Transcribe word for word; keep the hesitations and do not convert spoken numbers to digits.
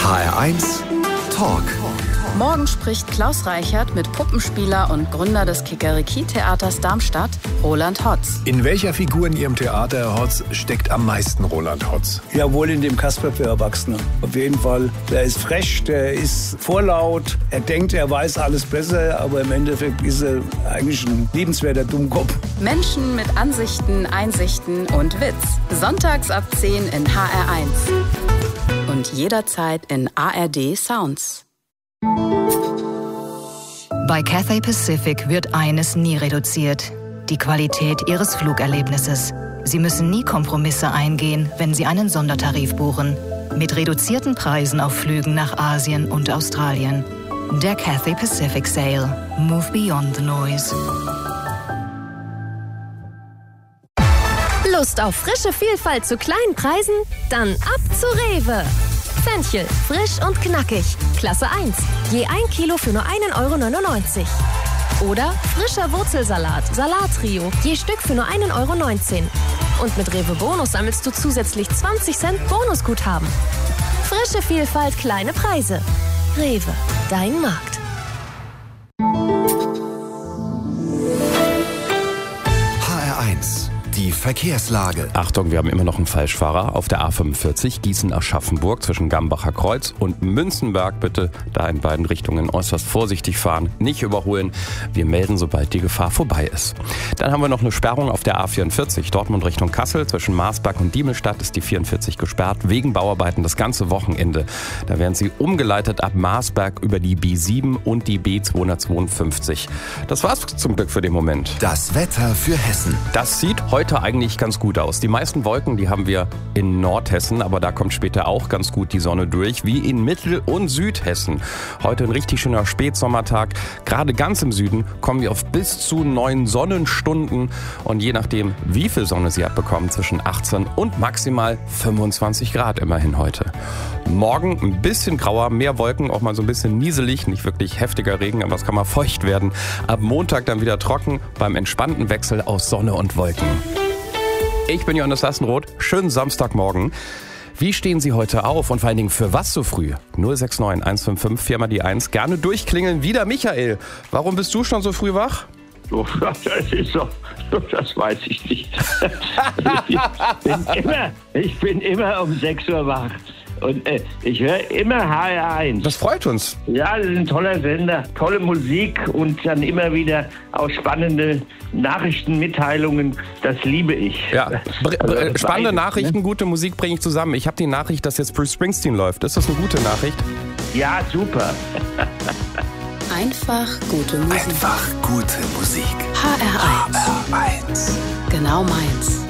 H R eins Talk. Morgen spricht Klaus Reichert mit Puppenspieler und Gründer des Kikeriki-Theaters Darmstadt, Roland Hotz. In welcher Figur in Ihrem Theater, Herr Hotz, steckt am meisten Roland Hotz? Ja, wohl in dem Kasper für Erwachsene. Auf jeden Fall. Der ist frech, der ist vorlaut. Er denkt, er weiß alles besser, aber im Endeffekt ist er eigentlich ein liebenswerter Dummkopf. Menschen mit Ansichten, Einsichten und Witz. Sonntags ab zehn in H R eins. Und jederzeit in A R D Sounds. Bei Cathay Pacific wird eines nie reduziert: die Qualität Ihres Flugerlebnisses. Sie müssen nie Kompromisse eingehen, wenn Sie einen Sondertarif buchen. Mit reduzierten Preisen auf Flügen nach Asien und Australien. Der Cathay Pacific Sale. Move beyond the noise. Lust auf frische Vielfalt zu kleinen Preisen? Dann ab zu Rewe. Fenchel, frisch und knackig. Klasse eins. Je ein Kilo für nur einen Euro neunundneunzig. Oder frischer Wurzelsalat, Salattrio. Je Stück für nur einen Euro neunzehn. Und mit Rewe Bonus sammelst du zusätzlich zwanzig Cent Bonusguthaben. Frische Vielfalt, kleine Preise. Rewe, dein Markt. H R eins. Die Verkehrslage. Achtung, wir haben immer noch einen Falschfahrer auf der A fünfundvierzig Gießen-Aschaffenburg zwischen Gambacher Kreuz und Münzenberg. Bitte da in beiden Richtungen äußerst vorsichtig fahren, nicht überholen. Wir melden, sobald die Gefahr vorbei ist. Dann haben wir noch eine Sperrung auf der A vierundvierzig Dortmund Richtung Kassel. Zwischen Marsberg und Diemelstadt ist die vierundvierzig gesperrt wegen Bauarbeiten das ganze Wochenende. Da werden sie umgeleitet ab Marsberg über die B sieben und die B zweihundertzweiundfünfzig. Das war's zum Glück für den Moment. Das Wetter für Hessen. Das sieht heute Heute eigentlich ganz gut aus. Die meisten Wolken, die haben wir in Nordhessen, aber da kommt später auch ganz gut die Sonne durch, wie in Mittel- und Südhessen. Heute ein richtig schöner Spätsommertag. Gerade ganz im Süden kommen wir auf bis zu neun Sonnenstunden und je nachdem, wie viel Sonne Sie abbekommen, zwischen achtzehn und maximal fünfundzwanzig Grad immerhin heute. Morgen ein bisschen grauer, mehr Wolken, auch mal so ein bisschen nieselig, nicht wirklich heftiger Regen, aber es kann mal feucht werden. Ab Montag dann wieder trocken, beim entspannten Wechsel aus Sonne und Wolken. Ich bin Johannes Lassenroth. Schönen Samstagmorgen. Wie stehen Sie heute auf und vor allen Dingen für was so früh? null sechs neun eins fünf fünf vier mal die eins. Gerne durchklingeln. Wieder Michael. Warum bist du schon so früh wach? Oh, das ist doch, das weiß ich nicht. ich, bin immer, ich bin immer um sechs Uhr wach. Und äh, ich höre immer H R eins. Das freut uns. Ja, das ist ein toller Sender. Tolle Musik und dann immer wieder auch spannende Nachrichtenmitteilungen. Das liebe ich. Ja, also, äh, spannende beides, Nachrichten, ne? Gute Musik bringe ich zusammen. Ich habe die Nachricht, dass jetzt Bruce Springsteen läuft. Ist das eine gute Nachricht? Ja, super. Einfach gute Musik. Einfach gute Musik. H R eins. H R eins. Genau meins.